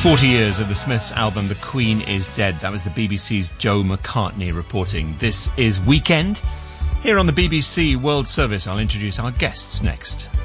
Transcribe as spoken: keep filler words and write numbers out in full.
forty years of the Smiths' album The Queen is Dead. That was the B B C's Joe McCartney reporting. This is Weekend. Here on the B B C World Service, I'll introduce our guests next.